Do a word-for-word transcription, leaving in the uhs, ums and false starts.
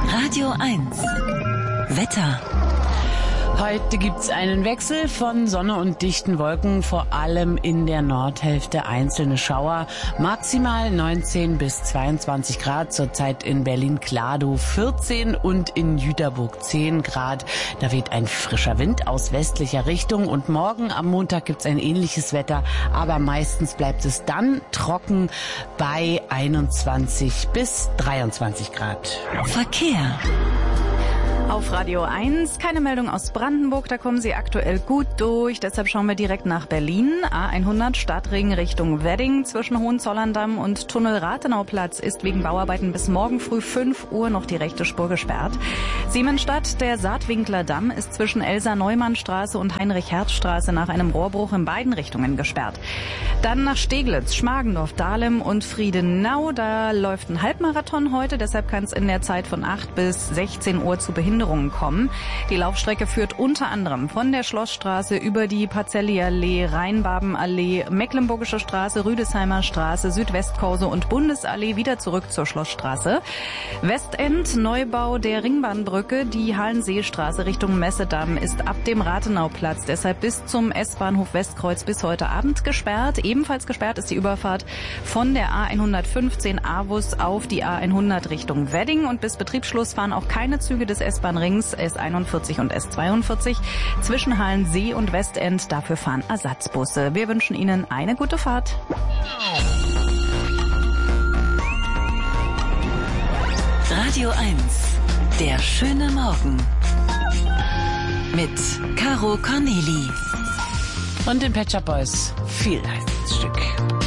Radio eins. Wetter. Heute gibt's einen Wechsel von Sonne und dichten Wolken, vor allem in der Nordhälfte einzelne Schauer. Maximal neunzehn bis zweiundzwanzig Grad, zurzeit in Berlin-Kladow vierzehn und in Jüterburg zehn Grad. Da weht ein frischer Wind aus westlicher Richtung und morgen am Montag gibt's ein ähnliches Wetter, aber meistens bleibt es dann trocken bei einundzwanzig bis dreiundzwanzig Grad. Verkehr. Auf Radio eins, keine Meldung aus Brandenburg, da kommen Sie aktuell gut durch. Deshalb schauen wir direkt nach Berlin. A hundert Stadtring Richtung Wedding zwischen Hohenzollern-Damm und Tunnel-Rathenauplatz ist wegen Bauarbeiten bis morgen früh fünf Uhr noch die rechte Spur gesperrt. Siemensstadt, der Saatwinkler-Damm ist zwischen Elsa-Neumann-Straße und Heinrich-Herz-Straße nach einem Rohrbruch in beiden Richtungen gesperrt. Dann nach Steglitz, Schmargendorf, Dahlem und Friedenau. Da läuft ein Halbmarathon heute, deshalb kann es in der Zeit von acht bis sechzehn Uhr zu Behinderungen kommen. Die Laufstrecke führt unter anderem von der Schlossstraße über die Pacelli-Allee, Rheinbabenallee, Mecklenburgische Straße, Rüdesheimer Straße, Südwestkorso und Bundesallee wieder zurück zur Schlossstraße. Westend, Neubau der Ringbahnbrücke, die Hallenseestraße Richtung Messedamm ist ab dem Rathenauplatz deshalb bis zum S-Bahnhof Westkreuz bis heute Abend gesperrt. Ebenfalls gesperrt ist die Überfahrt von der A hundertfünfzehn Avus auf die A hundert Richtung Wedding und bis Betriebsschluss fahren auch keine Züge des S-Bahn Rings S einundvierzig und S zweiundvierzig zwischen Hallensee und Westend. Dafür fahren Ersatzbusse. Wir wünschen Ihnen eine gute Fahrt. Radio eins. Der schöne Morgen. Mit Caro Corneli. Und den Pet Shop Boys. Viel heißt das Stück.